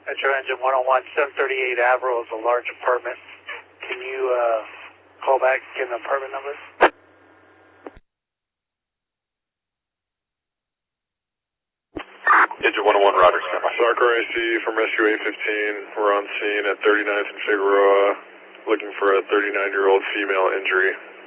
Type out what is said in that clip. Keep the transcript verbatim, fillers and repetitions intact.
Metro Engine one oh one, seven thirty-eight Averill is a large apartment. Can you uh, call back and get an apartment number? Engine one oh one, Roger, stand by. Sarker I C from Rescue eight fifteen. We're on scene at thirty-ninth and Figueroa, looking for a thirty-nine-year-old female injury.